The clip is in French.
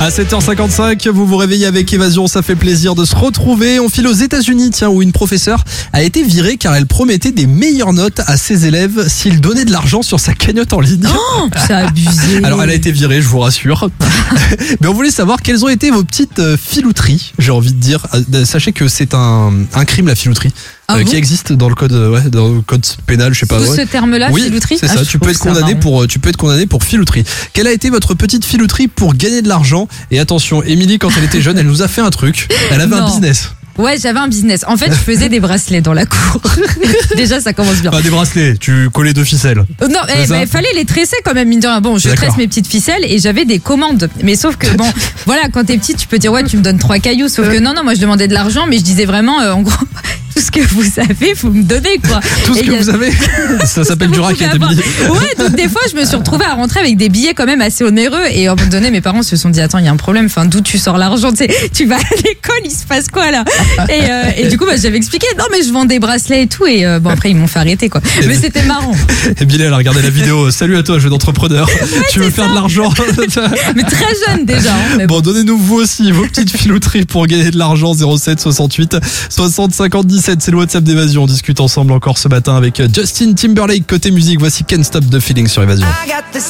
À 7h55, vous vous réveillez avec Évasion, ça fait plaisir de se retrouver. On file aux États-Unis, où une professeure a été virée car elle promettait des meilleures notes à ses élèves s'ils donnaient de l'argent sur sa cagnotte en ligne. Oh, c'est abusé. Alors elle a été virée, je vous rassure. Mais on voulait savoir quelles ont été vos petites filouteries, j'ai envie de dire. Sachez que c'est un crime, la filouterie. Ah bon qui existe dans le code, dans le code pénal, je sais pas. Ce terme-là, oui, filouterie. c'est ça. Tu peux être condamné pour filouterie. Quelle a été votre petite filouterie pour gagner de l'argent? Et attention, Émilie, quand elle était jeune, elle nous a fait un truc. Elle avait un business. Ouais, j'avais un business. En fait, je faisais des bracelets dans la cour. Déjà, ça commence bien. Pas des bracelets, tu collais 2 ficelles. Non, il fallait les tresser quand même, mine de rien. Bon, je tresse mes petites ficelles et j'avais des commandes. Mais sauf que, bon, voilà, quand t'es petite, tu peux dire, ouais, tu me donnes 3 cailloux. Sauf que non, moi, je demandais de l'argent, mais je disais vraiment, en gros, tout ce que vous avez, faut me donner, quoi. Tout ce que vous avez? Ça s'appelle du racket, Émilie. Ouais, donc des fois, je me suis retrouvée à rentrer avec des billets quand même assez onéreux. Et à un moment donné, mes parents se sont dit, attends, il y a un problème. Enfin, d'où tu sors l'argent? Tu vas à l'école, il se passe quoi, là? Et du coup, j'avais expliqué, non, mais je vends des bracelets et tout. Et bon, après, ils m'ont fait arrêter, quoi. Mais c'était marrant. Et Bilal a regardé la vidéo. Salut à toi, jeu d'entrepreneur. Tu veux faire de l'argent? Mais très jeune déjà. Mais bon, donnez-nous vous aussi vos petites filouteries pour gagner de l'argent. 07 68 60 50 17. C'est le WhatsApp d'Évasion. On discute ensemble encore ce matin avec Justin Timberlake côté musique. Voici Can't Stop the Feeling sur Évasion.